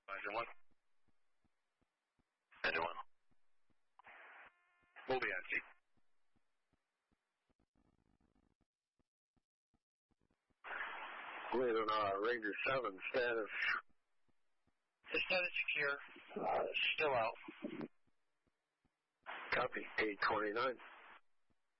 Engine 1. Engine 1. We'll be empty. Leaving Ranger 7 status. The status secure. Still out. Copy. 829.